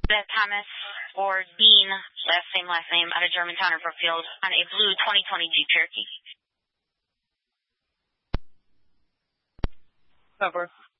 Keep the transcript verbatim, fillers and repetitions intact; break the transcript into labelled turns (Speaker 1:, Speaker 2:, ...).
Speaker 1: Beth Thomas or Dean, last name, last name, out of Germantown or Brookfield, on a blue twenty twenty Jeep Cherokee.
Speaker 2: Cover.